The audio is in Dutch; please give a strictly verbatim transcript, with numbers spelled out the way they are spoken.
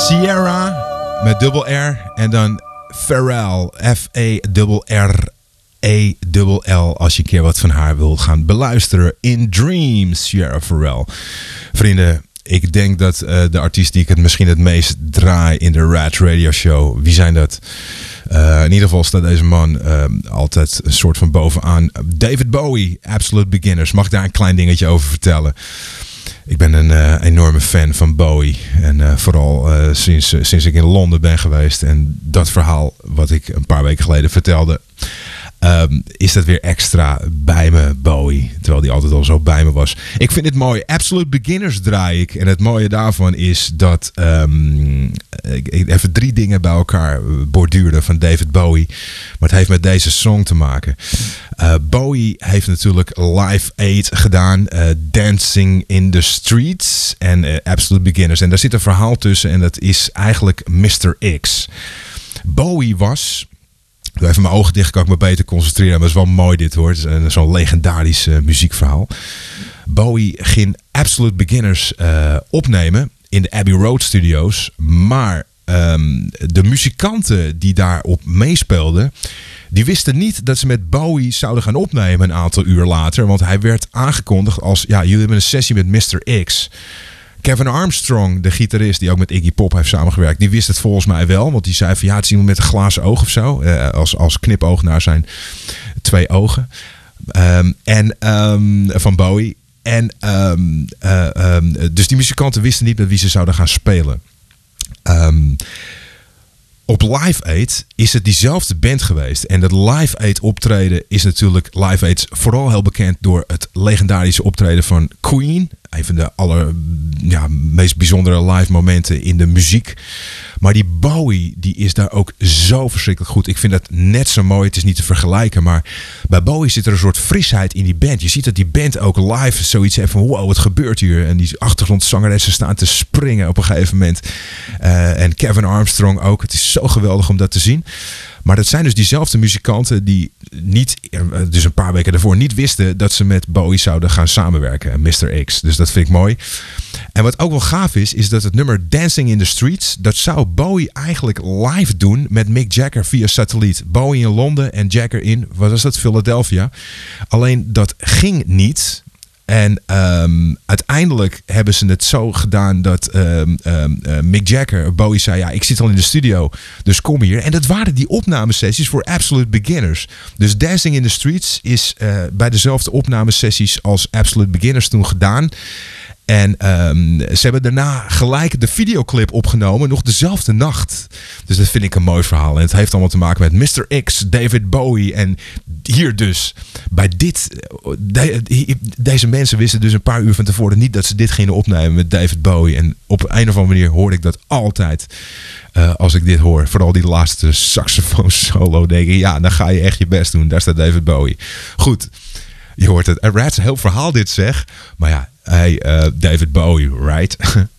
Sierra met dubbel R en dan Pharrell, F E R R E L L, als je een keer wat van haar wil gaan beluisteren. In Dreams, Sierra Pharrell. Vrienden, ik denk dat uh, de artiest die ik het misschien het meest draai in de Rad Radio Show, wie zijn dat? Uh, in ieder geval staat deze man uh, altijd een soort van bovenaan. David Bowie, Absolute Beginners. Mag ik daar een klein dingetje over vertellen? Ik ben een uh, enorme fan van Bowie. En uh, vooral uh, sinds, uh, sinds ik in Londen ben geweest. En dat verhaal wat ik een paar weken geleden vertelde. Um, is dat weer extra bij me, Bowie. Terwijl die altijd al zo bij me was. Ik vind het mooi. Absolute Beginners draai ik. En het mooie daarvan is dat um, ik, ik even drie dingen bij elkaar borduurde van David Bowie. Maar het heeft met deze song te maken. Uh, Bowie heeft natuurlijk Live Aid gedaan. Uh, Dancing in the Streets. En uh, Absolute Beginners. En daar zit een verhaal tussen. En dat is eigenlijk mister X. Bowie was... Ik doe even mijn ogen dicht, kan ik me beter concentreren. Maar het is wel mooi dit hoor. Het is zo'n legendarisch uh, muziekverhaal. Bowie ging Absolute Beginners uh, opnemen in de Abbey Road Studios. Maar um, de muzikanten die daarop meespeelden, die wisten niet dat ze met Bowie zouden gaan opnemen een aantal uur later. Want hij werd aangekondigd als, ja, jullie hebben een sessie met mister X. Kevin Armstrong, de gitarist die ook met Iggy Pop heeft samengewerkt, die wist het volgens mij wel. Want die zei van ja, het is iemand met een glazen oog of zo. Uh, als, als knipoog naar zijn twee ogen. Um, en um, van Bowie. En um, uh, um, dus die muzikanten wisten niet met wie ze zouden gaan spelen. Um, Op Live Aid is het diezelfde band geweest. En dat Live Aid optreden is natuurlijk... Live Aid vooral heel bekend door het legendarische optreden van Queen. Een van de aller, ja, meest bijzondere live momenten in de muziek. Maar die Bowie, die is daar ook zo verschrikkelijk goed. Ik vind dat net zo mooi. Het is niet te vergelijken. Maar bij Bowie zit er een soort frisheid in die band. Je ziet dat die band ook live zoiets heeft van wow, wat gebeurt hier? En die achtergrondzangeressen staan te springen op een gegeven moment. Uh, en Kevin Armstrong ook. Het is zo geweldig om dat te zien. Maar dat zijn dus diezelfde muzikanten die niet, dus een paar weken daarvoor niet wisten dat ze met Bowie zouden gaan samenwerken. mister X. Dus dat vind ik mooi. En wat ook wel gaaf is, is dat het nummer Dancing in the Streets, dat zou Bowie eigenlijk live doen met Mick Jagger via satelliet. Bowie in Londen en Jagger in, wat was dat, Philadelphia. Alleen dat ging niet. En um, uiteindelijk hebben ze het zo gedaan dat um, um, uh, Mick Jagger, Bowie zei, ja, ik zit al in de studio, dus kom hier. En dat waren die opnamesessies voor Absolute Beginners. Dus Dancing in the Streets is uh, bij dezelfde opnamesessies als Absolute Beginners toen gedaan. En um, ze hebben daarna gelijk de videoclip opgenomen, nog dezelfde nacht. Dus dat vind ik een mooi verhaal. En het heeft allemaal te maken met mister X, David Bowie. En hier dus, bij dit, de, deze mensen wisten dus een paar uur van tevoren niet dat ze dit gingen opnemen met David Bowie. En op een of andere manier hoorde ik dat altijd uh, als ik dit hoor. Vooral die laatste saxofoon solo, denk ik, ja, dan ga je echt je best doen. Daar staat David Bowie. Goed, je hoort het. Het is een heel verhaal dit zeg, maar ja. Hey, uh, David Bowie, right?